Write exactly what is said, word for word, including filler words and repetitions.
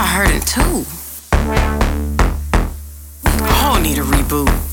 start hurting too. We all need a reboot.